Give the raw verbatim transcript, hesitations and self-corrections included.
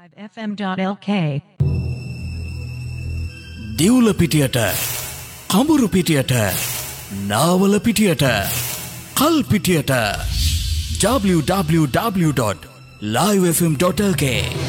f m dot l k දිවුල පිටියට කඹුරු පිටියට Nawala පිටියට කල් පිටියට w w w dot live f m dot l k